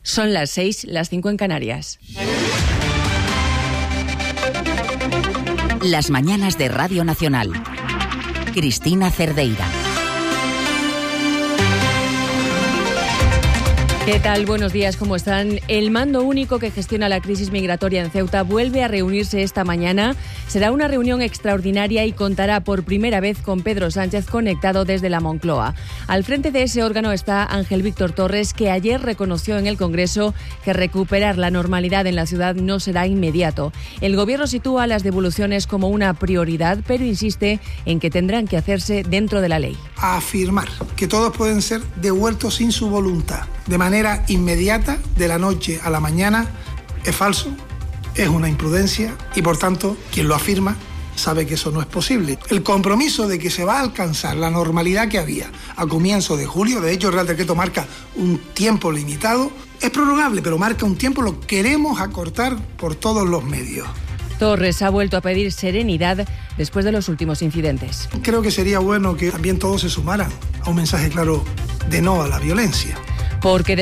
Son las 6, las 5 en Canarias. Las mañanas de Radio Nacional. Cristina Cerdeira. ¿Qué tal? Buenos días, ¿cómo están? El mando único que gestiona la crisis migratoria en Ceuta vuelve a reunirse esta mañana. Será una reunión extraordinaria y contará por primera vez con Pedro Sánchez conectado desde la Moncloa. Al frente de ese órgano está Ángel Víctor Torres, que ayer reconoció en el Congreso que recuperar la normalidad en la ciudad no será inmediato. El Gobierno sitúa las devoluciones como una prioridad, pero insiste en que tendrán que hacerse dentro de la ley. A afirmar que todos pueden ser devueltos sin su voluntad, de manera inmediata, de la noche a la mañana, es falso, es una imprudencia y, por tanto, quien lo afirma sabe que eso no es posible. El compromiso de que se va a alcanzar la normalidad que había a comienzos de julio, de hecho el Real Decreto marca un tiempo limitado, es prorrogable, pero marca un tiempo, lo queremos acortar por todos los medios. Torres ha vuelto a pedir serenidad después de los últimos incidentes. Creo que sería bueno que también todos se sumaran a un mensaje claro de no a la violencia. Porque